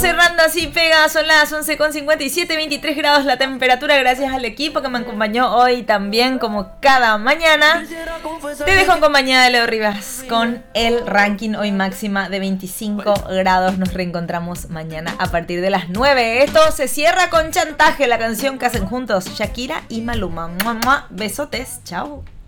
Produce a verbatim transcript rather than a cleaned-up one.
cerrando así, pega, son las once con cincuenta y siete, veintitrés grados la temperatura, gracias al equipo que me acompañó hoy también, como cada mañana. Te dejo en compañía de Leo Rivas con el ranking hoy máxima de veinticinco grados. Nos reencontramos mañana a partir de las nueve. Esto se cierra con Chantaje, la canción que hacen juntos Shakira y Maluma. Mua, mua. Besotes, chao.